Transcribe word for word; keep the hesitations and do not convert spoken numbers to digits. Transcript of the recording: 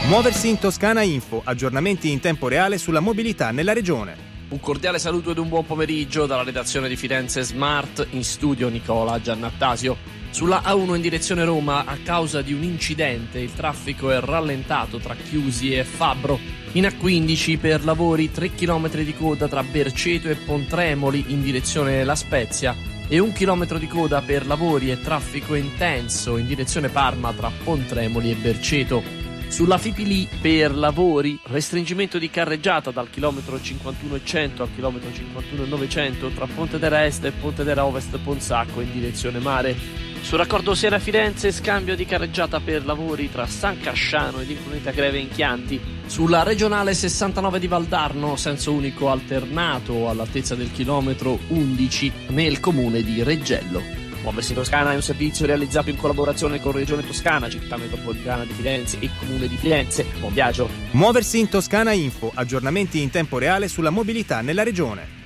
Muoversi in Toscana Info, aggiornamenti in tempo reale sulla mobilità nella regione. Un cordiale saluto ed un buon pomeriggio dalla redazione di Firenze Smart, in studio Nicola Giannattasio. Sulla A uno in direzione Roma, a causa di un incidente, il traffico è rallentato tra Chiusi e Fabbro. In A quindici per lavori tre chilometri di coda tra Berceto e Pontremoli in direzione La Spezia e un chilometro di coda per lavori e traffico intenso in direzione Parma tra Pontremoli e Berceto. Sulla Fipili per lavori, restringimento di carreggiata dal chilometro cinquantuno e cento al chilometro cinquantuno e novecento tra Pontedera Est e Pontedera Ovest Ponsacco in direzione mare. Sul raccordo Siena-Firenze, scambio di carreggiata per lavori tra San Casciano ed Impruneta Greve in Chianti. Sulla regionale sessantanove di Valdarno, senso unico alternato all'altezza del chilometro undici nel comune di Reggello. Muoversi in Toscana è un servizio realizzato in collaborazione con Regione Toscana, Città Metropolitana di Firenze e Comune di Firenze. Buon viaggio! Muoversi in Toscana Info, aggiornamenti in tempo reale sulla mobilità nella regione.